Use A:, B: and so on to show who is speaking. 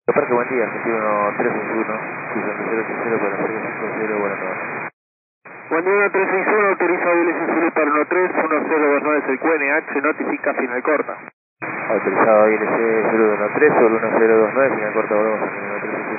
A: Parque, buen día, 21361, 6080 para la 50, buenas noches.
B: Buen día, 361, autoriza Vélez Zulu para 131029, es el QNH, notifica final corta.
A: Autorizado ILC 013 sobre 1029, final corta, volvemos a 1361.